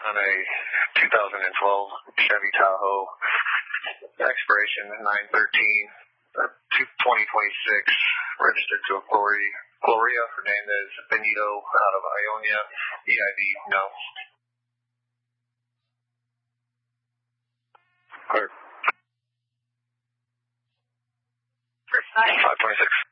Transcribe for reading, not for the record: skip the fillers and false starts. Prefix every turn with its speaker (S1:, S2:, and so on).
S1: on a 2012 Chevy Tahoe, expiration 9/13, 2026, registered to a Gloria Fernandez Benito out of Ionia, EID no. Clear. 526.